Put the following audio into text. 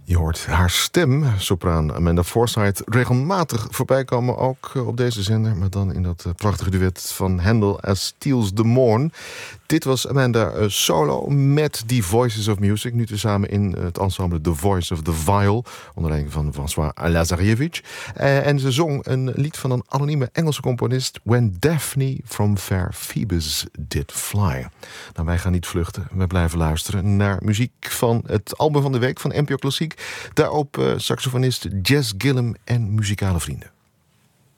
Je hoort haar stem, sopraan Amanda Forsyth, regelmatig voorbij komen, ook op deze zender, maar dan in dat prachtige duet van Handel As Steals the Morn. Dit was Amanda solo met The Voices of Music, nu tezamen in het ensemble The Voice of the Viol, onder leiding van François Lazarevich. En ze zong een lied van een anonieme Engelse componist, When Daphne from Fair Phoebus Did Fly. Nou, wij gaan niet vluchten, we blijven luisteren naar muziek van het album van de week van NPO Klassiek. Daarop saxofonist Jazz Gillum en muzikale vrienden.